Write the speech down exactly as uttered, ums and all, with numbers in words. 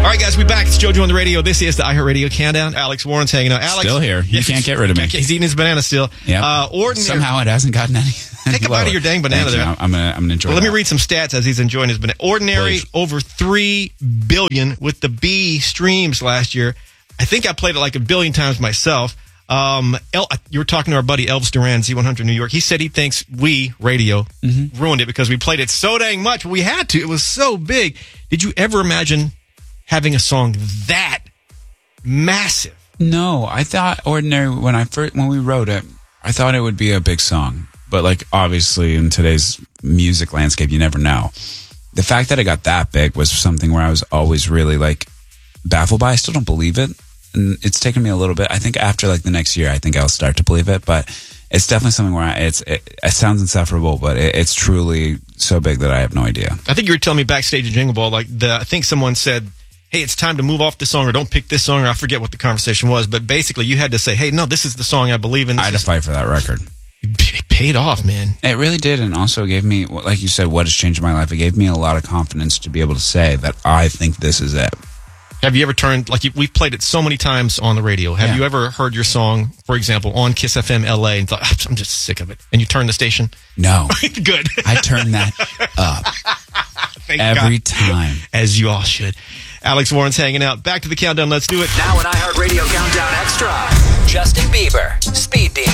All right, guys, we back. It's JoJo on the radio. This is the iHeartRadio Countdown. Alex Warren's hanging out. Alex, still here. You can't get rid of me. He's eating his banana still. Yeah. Uh, ordinary. Somehow it hasn't gotten any. Take a bite of your dang banana Thank there. You. I'm gonna, I'm gonna enjoy. Well, let that. me read some stats as he's enjoying his banana. Ordinary Please. over three billion with the B streams last year. I think I played it like a billion times myself. Um, El, you were talking to our buddy Elvis Duran, Z one hundred New York. He said he thinks we, radio, mm-hmm. ruined it because we played it so dang much. We had to. It was so big. Did you ever imagine having a song that massive? No, I thought Ordinary, when I first, when we wrote it, I thought it would be a big song. But like, obviously in today's music landscape, you never know. The fact that it got that big was something where I was always really like baffled by. I still don't believe it. And it's taken me a little bit. I think after like the next year, I think I'll start to believe it. But it's definitely something where I, it's it, it sounds insufferable, but it, it's truly so big that I have no idea. I think you were telling me backstage at Jingle Ball, like the I think someone said, "Hey, it's time to move off this song, or don't pick this song," or I forget what the conversation was. But basically, you had to say, "Hey, no, this is the song I believe in." I had to fight for that record. It paid off, man. It really did, and also gave me, like you said, what has changed my life. It gave me a lot of confidence to be able to say that I think this is it. Have you ever turned, like you, we've played it so many times on the radio. Have Yeah. you ever heard your song, for example, on Kiss F M L A and thought, I'm just sick of it, and you turn the station? No. Good. I turn that up Thank every God. time. As you all should. Alex Warren's hanging out. Back to the countdown. Let's do it. Now an iHeartRadio Countdown Extra. Justin Bieber, Speed Demon.